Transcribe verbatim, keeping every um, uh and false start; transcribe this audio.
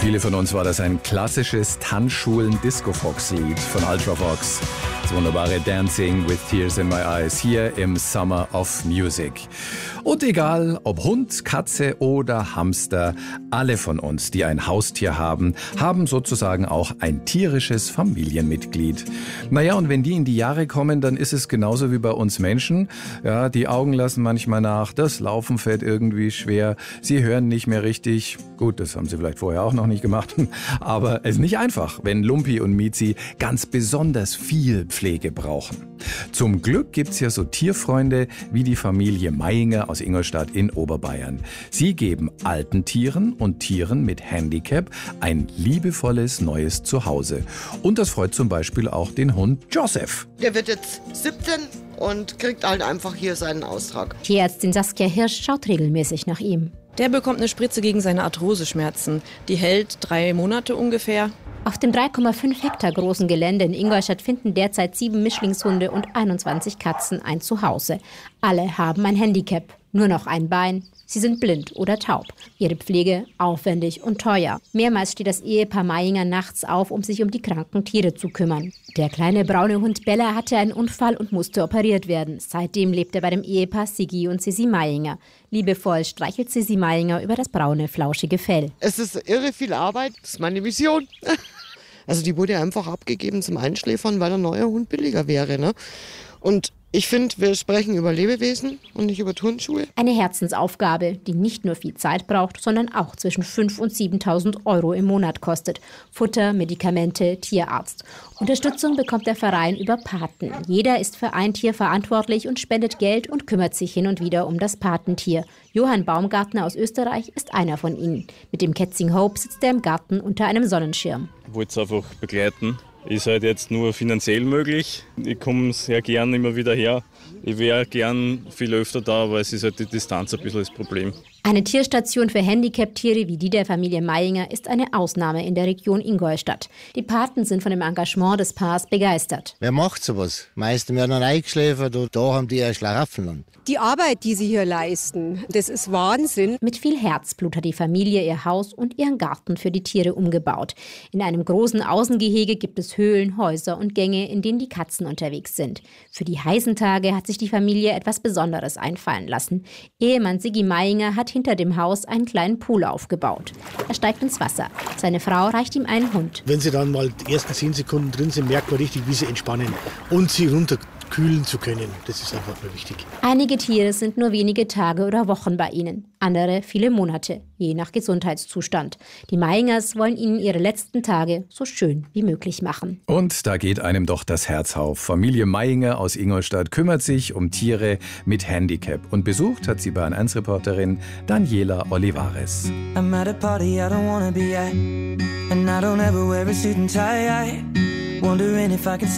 viele von uns war das ein klassisches Tanzschulen-Disco-Fox-Lied von Ultravox. Das wunderbare Dancing with Tears in My Eyes hier im Summer of Music. Und egal ob Hund, Katze oder Hamster, alle von uns, die ein Haustier haben, haben sozusagen auch ein tierisches Familienmitglied. Naja, und wenn die in die Jahre kommen, dann ist es genauso wie bei uns Menschen. Ja, die Augen lassen manchmal nach, das Laufen fällt irgendwie schwer, sie hören nicht mehr richtig. Gut, das haben sie vielleicht vorher auch noch nicht gemacht, aber es ist nicht einfach, wenn Lumpi und Miezi ganz besonders viel Pflege brauchen. Zum Glück gibt's ja so Tierfreunde wie die Familie Mayinger aus Ingolstadt in Oberbayern. Sie geben alten Tieren und Tieren mit Handicap ein liebevolles neues Zuhause. Und das freut zum Beispiel auch den Hund Joseph. Der wird jetzt siebzehn und kriegt halt einfach hier seinen Austrag. Tierärztin Saskia Hirsch schaut regelmäßig nach ihm. Der bekommt eine Spritze gegen seine Arthroseschmerzen. Die hält drei Monate ungefähr. Auf dem drei Komma fünf Hektar großen Gelände in Ingolstadt finden derzeit sieben Mischlingshunde und einundzwanzig Katzen ein Zuhause. Alle haben ein Handicap, nur noch ein Bein. Sie sind blind oder taub. Ihre Pflege aufwendig und teuer. Mehrmals steht das Ehepaar Mayinger nachts auf, um sich um die kranken Tiere zu kümmern. Der kleine braune Hund Bella hatte einen Unfall und musste operiert werden. Seitdem lebt er bei dem Ehepaar Sigi und Sissi Mayinger. Liebevoll streichelt Sissi Mayinger über das braune, flauschige Fell. Es ist irre viel Arbeit, das ist meine Mission. Also die wurde einfach abgegeben zum Einschläfern, weil ein neuer Hund billiger wäre. Ne? Und ich finde, wir sprechen über Lebewesen und nicht über Turnschuhe. Eine Herzensaufgabe, die nicht nur viel Zeit braucht, sondern auch zwischen fünftausend und siebentausend Euro im Monat kostet. Futter, Medikamente, Tierarzt. Unterstützung bekommt der Verein über Paten. Jeder ist für ein Tier verantwortlich und spendet Geld und kümmert sich hin und wieder um das Patentier. Johann Baumgartner aus Österreich ist einer von ihnen. Mit dem Kätzchen Hope sitzt er im Garten unter einem Sonnenschirm. Ich wollte es einfach begleiten. Ist halt jetzt nur finanziell möglich. Ich komme sehr gern immer wieder her. Ich wäre gern viel öfter da, aber es ist halt die Distanz ein bisschen das Problem. Eine Tierstation für Handicap-Tiere wie die der Familie Mayinger ist eine Ausnahme in der Region Ingolstadt. Die Paten sind von dem Engagement des Paars begeistert. Wer macht sowas? Die meisten werden dann eingeschläfert und da haben die ein Schlaraffenland. Die Arbeit, die sie hier leisten, das ist Wahnsinn. Mit viel Herzblut hat die Familie ihr Haus und ihren Garten für die Tiere umgebaut. In einem großen Außengehege gibt es Höhlen, Häuser und Gänge, in denen die Katzen unterwegs sind. Für die heißen Tage hat sich die Familie etwas Besonderes einfallen lassen. Ehemann Sigi Mayinger hat hinter dem Haus einen kleinen Pool aufgebaut. Er steigt ins Wasser. Seine Frau reicht ihm einen Hund. Wenn sie dann mal die ersten zehn Sekunden drin sind, merkt man richtig, wie sie entspannen und sie runterkühlen zu können. Das ist einfach nur wichtig. Einige Tiere sind nur wenige Tage oder Wochen bei ihnen, andere viele Monate, je nach Gesundheitszustand. Die Mayingers wollen ihnen ihre letzten Tage so schön wie möglich machen. Und da geht einem doch das Herz auf. Familie Mayinger aus Ingolstadt kümmert sich um Tiere mit Handicap. Und besucht hat sie Bayern eins Reporterin Daniela Olivares. I'm at a party I don't wanna be at, and I don't ever wear a suit and tie. Wondering if I can